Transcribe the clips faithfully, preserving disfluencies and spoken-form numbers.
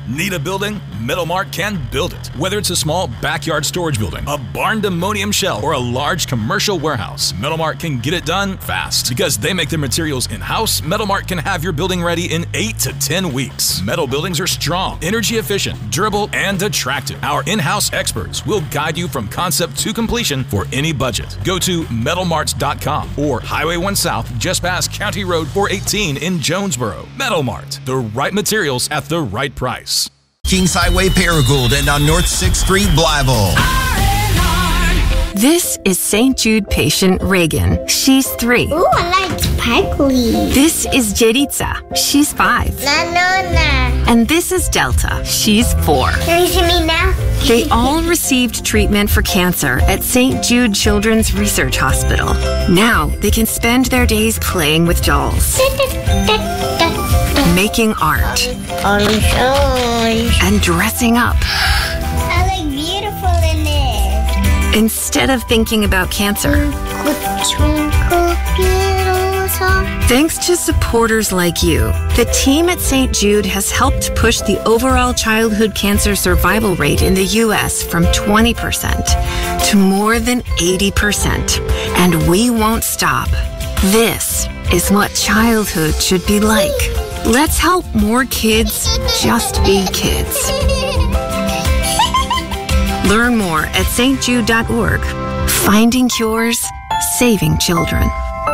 Need a building? Metalmart can build it. Whether it's a small backyard storage building, a barn-dominium shell, or a large commercial warehouse, Metalmart can get it done fast. Because they make their materials in-house, Metalmart can have your building ready in eight to ten weeks. Metal buildings are strong, energy efficient, durable, and attractive. Our in-house experts will guide you from concept to completion for any budget. Go to metal marts dot com or Highway one South, just past County Road four eighteen in Jonesboro. Metalmart, the right materials at the right price. Kings Highway Paragould and on North sixth Street, Blytheville. This is Saint Jude patient Reagan. She's three. Ooh, I like sparkly. This is Jeritza. She's five. Na, na, na. And this is Delta. She's four. Can you see me now? They all received treatment for cancer at Saint Jude Children's Research Hospital. Now they can spend their days playing with dolls, making art, and dressing up. I look beautiful in this. Instead of thinking about cancer. Thanks to supporters like you, the team at Saint Jude has helped push the overall childhood cancer survival rate in the U S from twenty percent to more than eighty percent. And we won't stop. This is what childhood should be like. Let's help more kids just be kids. Learn more at s t jude dot org. Finding cures, saving children.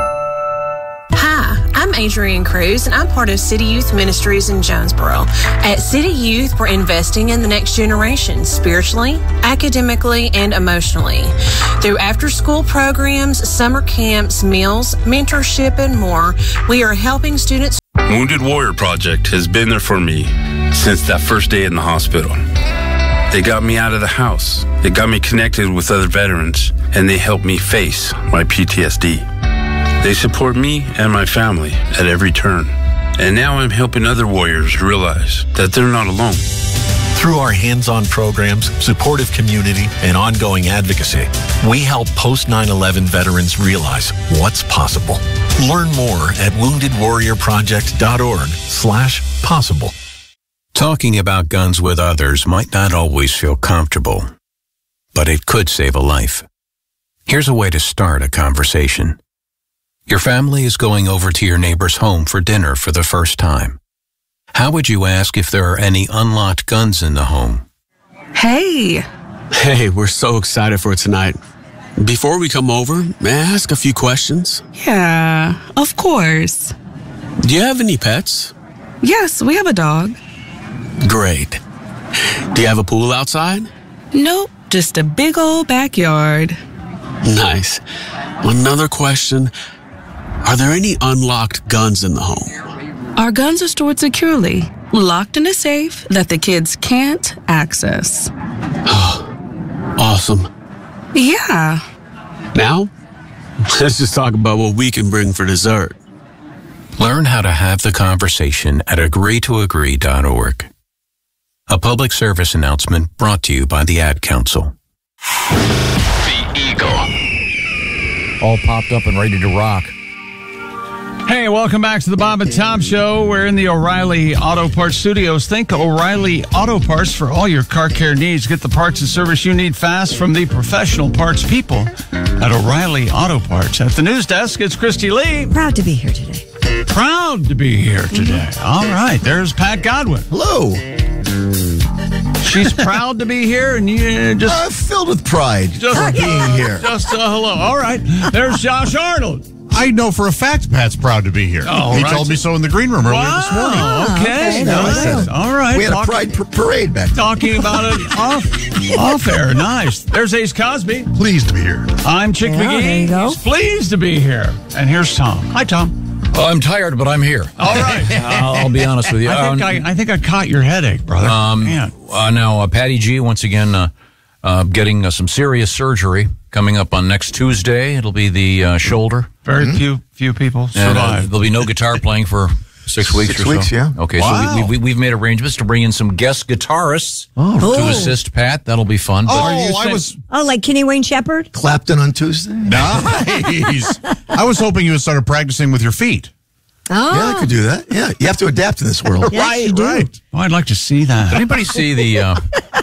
Hi, I'm Adrienne Cruz, and I'm part of City Youth Ministries in Jonesboro. At City Youth, we're investing in the next generation, spiritually, academically, and emotionally. Through after-school programs, summer camps, meals, mentorship, and more, we are helping students. Wounded Warrior Project has been there for me since that first day in the hospital. They got me out of the house. They got me connected with other veterans, and they helped me face my P T S D. They support me and my family at every turn. And now I'm helping other warriors realize that they're not alone. Through our hands-on programs, supportive community, and ongoing advocacy, we help post nine eleven veterans realize what's possible. Learn more at wounded warrior project dot org slash possible. Talking about guns with others might not always feel comfortable, but it could save a life. Here's a way to start a conversation. Your family is going over to your neighbor's home for dinner for the first time. How would you ask if there are any unlocked guns in the home? Hey! Hey, we're so excited for tonight. Before we come over, may I ask a few questions? Yeah, of course. Do you have any pets? Yes, we have a dog. Great. Do you have a pool outside? Nope, just a big old backyard. Nice. Another question. Are there any unlocked guns in the home? Our guns are stored securely, locked in a safe that the kids can't access. Awesome. Yeah. Now, let's just talk about what we can bring for dessert. Learn how to have the conversation at agree to agree dot org. A public service announcement brought to you by the Ad Council. The Eagle. All popped up and ready to rock. Hey, welcome back to the Bob and Tom Show. We're in the O'Reilly Auto Parts Studios. Think O'Reilly Auto Parts for all your car care needs. Get the parts and service you need fast from the professional parts people at O'Reilly Auto Parts. At the news desk, it's Christy Lee. Proud to be here today. Proud to be here today. All right, there's Pat Godwin. Hello. She's proud to be here, and you just uh, filled with pride just for being here. Just uh, hello. All right, there's Josh Arnold. I know for a fact Pat's proud to be here. Oh, he right. told me so in the green room earlier wow. this morning. Okay, okay no, nice. All right. We had Talk- a pride par- parade back then. Talking about it off, off air. Nice. There's Ace Cosby. Pleased to be here. I'm Chick Yeah, McGee. there you go. He's pleased to be here. And here's Tom. Hi, Tom. Oh, I'm tired, but I'm here. All right. I'll, I'll be honest with you. I think, um, I, I think I caught your headache, brother. Um, Man. Uh, now, uh, Patty G, once again, uh, uh, getting uh, some serious surgery coming up on next Tuesday. It'll be the uh, shoulder. Very mm-hmm. few few people survive. And, uh, there'll be no guitar playing for six weeks six or so. weeks, yeah. Okay, wow. so we, we, we've made arrangements to bring in some guest guitarists oh. to assist Pat. That'll be fun. Oh, Are you I saying- was... Oh, like Kenny Wayne Shepherd? Clapton on Tuesday. Nice. I was hoping you had started practicing with your feet. Oh. Yeah, I could do that. Yeah, you have to adapt to this world. Yes, right, you do. right. Oh, I'd like to see that. Did anybody see the? Uh,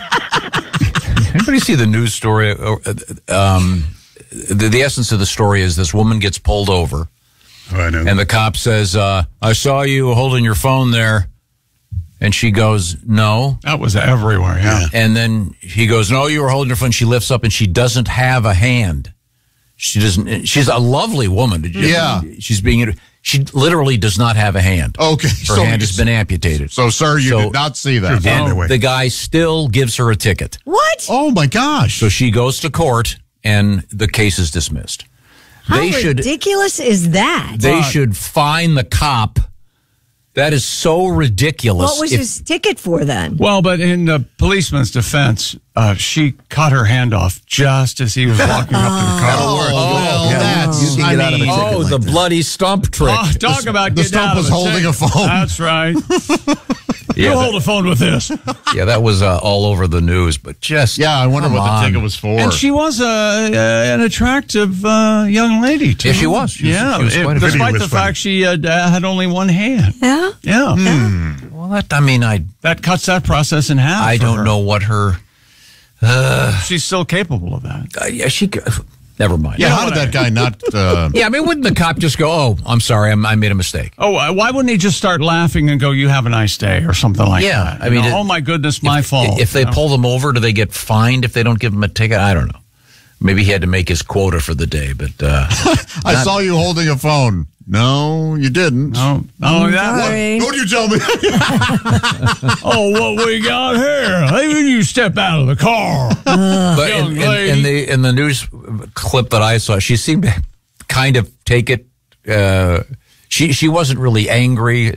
anybody see the news story? Uh, Um, the, the essence of the story is this woman gets pulled over, Oh, I know. and the cop says, uh, "I saw you holding your phone there," and she goes, "No." That was everywhere, yeah. And then he goes, "No, you were holding your phone." She lifts up, and she doesn't have a hand. She doesn't. She's a lovely woman. Yeah. She's being. She literally does not have a hand. Okay. Her so hand has been amputated. So, sir, you So- did not see that. And the guy still gives her a ticket. What? Oh, my gosh. So she goes to court, and the case is dismissed. How they should. ridiculous is that? They should fine the cop. That is so ridiculous. What was If- his ticket for then? Well, but in the policeman's defense, uh, she cut her hand off just as he was walking up to the car. That'll work. Oh, well, yeah. that's. You can I get out of mean, a ticket Oh, like the this. bloody stump trick. Oh, talk The- about the getting stump out of was a holding ticket. a phone. That's right. Yeah, you that- hold a phone with this. yeah, that was uh, all over the news. But just yeah, I wonder come what on. the ticket was for. And she was a, uh, an attractive uh, young lady, too. Yeah, she was. She was- yeah, she was it- quite a- despite Video the was funny. fact she had, uh, had only one hand. Yeah. Yeah. Well, that I mean, I That cuts that process in half. I for don't her. know what her. Uh, She's still capable of that. uh, yeah, she. Never mind. yeah, You know how what did I that guy not? Uh, Yeah, I mean, wouldn't the cop just go, "Oh, I'm sorry, I'm, I made a mistake"? Oh, uh, why wouldn't he just start laughing and go, "You have a nice day," or something like Yeah, that? I You mean, know, it- oh my goodness, my fault. If they you know? pull them over, do they get fined if they don't give them a ticket? I don't know. Maybe he had to make his quota for the day, but uh, I not- saw you holding a phone. No, you didn't. Oh, oh, that Sorry. Don't you tell me. Oh, what we got here? Maybe you step out of the car. but young in, in, lady. in the in the news clip that I saw, she seemed to kind of take it. Uh, she she wasn't really angry.